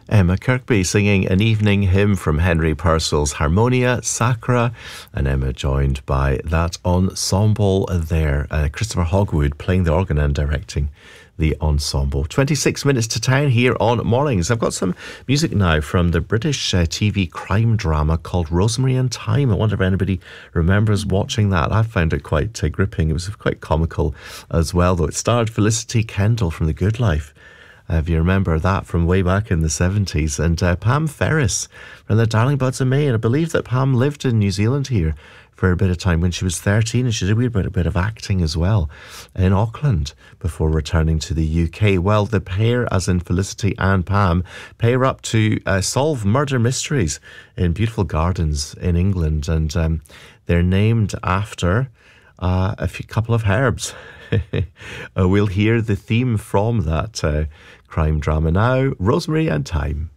Emma Kirkby singing an evening hymn from Henry Purcell's Harmonia Sacra, and Emma joined by that ensemble there, Christopher Hogwood playing the organ and directing the ensemble. 26 minutes to town here on Mornings. I've got some music now from the British TV crime drama called Rosemary and Thyme. I wonder if anybody remembers watching that. I found it quite gripping. It was quite comical as well, though. It starred Felicity Kendall from The Good Life. If you remember that from way back in the 70s. And Pam Ferris from the Darling Buds of May. And I believe that Pam lived in New Zealand here for a bit of time when she was 13, and she did a wee bit of acting as well in Auckland before returning to the UK. Well, the pair, as in Felicity and Pam, pair up to solve murder mysteries in beautiful gardens in England, and they're named after a couple of herbs. We'll hear the theme from that crime drama now, Rosemary and Thyme.